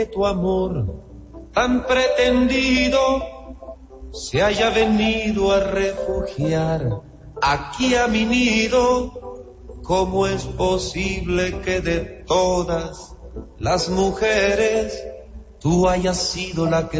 tu amor tan pretendido se haya venido a refugiar aquí a mi nido. ¿Cómo es posible que de todas las mujeres tú hayas sido la que